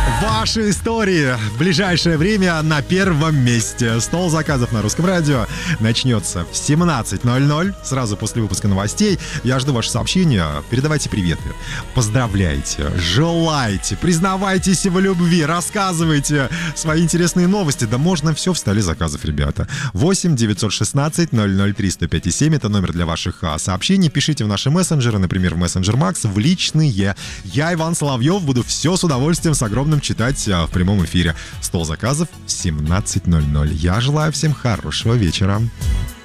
Ваши истории в ближайшее время на первом месте. Стол заказов на Русском радио начнется в 17:00, сразу после выпуска новостей. Я жду ваши сообщения. Передавайте приветы, поздравляйте, желайте, признавайтесь в любви, рассказывайте свои интересные новости. Да можно все в столе заказов, ребята. 8-916-003-105-7. Это номер для ваших сообщений. Пишите в наши мессенджеры, например, в мессенджер Макс, в личные. Я, Иван Соловьев, буду все с удовольствием, с огромным читать в прямом эфире. Стол заказов в 17:00. Я желаю всем хорошего вечера.